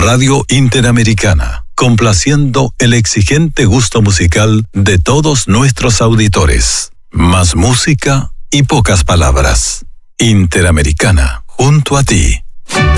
Radio Interamericana, complaciendo el exigente gusto musical de todos nuestros auditores. Más música y pocas palabras. Interamericana, junto a ti.